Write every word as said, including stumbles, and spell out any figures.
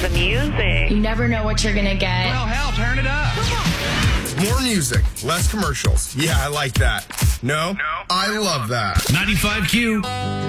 the music. You never know what you're going to get. Well, hell, turn it up. More music, less commercials. Yeah, I like that. No? No. I love that. ninety-five Q.